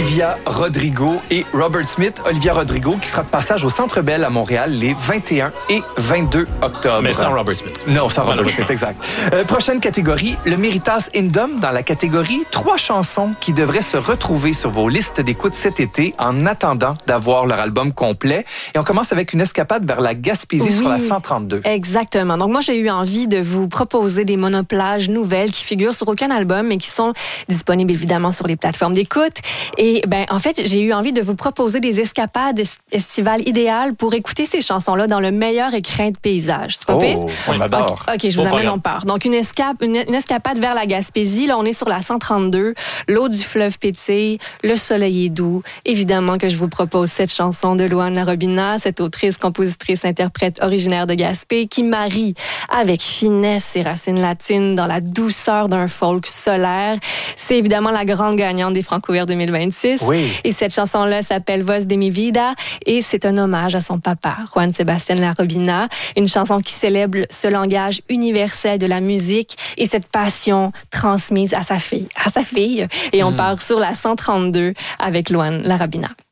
Olivia Rodrigo et Robert Smith. Olivia Rodrigo qui sera de passage au Centre Bell à Montréal les 21 et 22 octobre. Mais sans Robert Smith. Non, sans Robert Smith, exact. Prochaine catégorie, le Méritas Indom dans la catégorie 3 chansons qui devraient se retrouver sur vos listes d'écoute cet été en attendant d'avoir leur album complet. Et on commence avec une escapade vers la Gaspésie sur la 132. Exactement. Donc moi, j'ai eu envie de vous proposer des monoplages nouvelles qui figurent sur aucun album, mais qui sont disponibles évidemment sur les plateformes d'écoute. Et en fait, j'ai eu envie de vous proposer des escapades estivales idéales pour écouter ces chansons-là dans le meilleur écrin de paysage. C'est pas pire? On adore. OK, je vous amène, on part. Donc, une escapade vers la Gaspésie. Là, on est sur la 132. L'eau du fleuve pétille. Le soleil est doux. Évidemment que je vous propose cette chanson de Louane Larobina, cette autrice, compositrice, interprète originaire de Gaspé, qui marie avec finesse ses racines latines dans la douceur d'un folk solaire. C'est évidemment la grande gagnante des Francouvert 2026. Oui. Et cette chanson-là s'appelle Voz de mi vida et c'est un hommage à son papa, Juan Sebastián Larobina. Une chanson qui célèbre ce langage universel de la musique et cette passion transmise à sa fille. Et on part sur la 132 avec Louane Larobina.